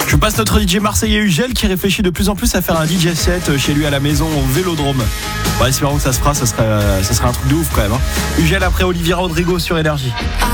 Je vous passe notre DJ marseillais Ugel qui réfléchit de plus en plus à faire un DJ set chez lui à la maison au Vélodrome. Bon, espérons que ça se fera, ça serait un truc de ouf quand même. Ugel après Olivia Rodrigo sur Énergie.